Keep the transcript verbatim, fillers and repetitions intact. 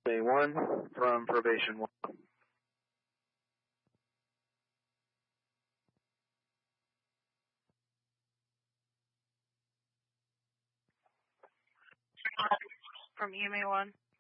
Day one from probation one. From E M A one.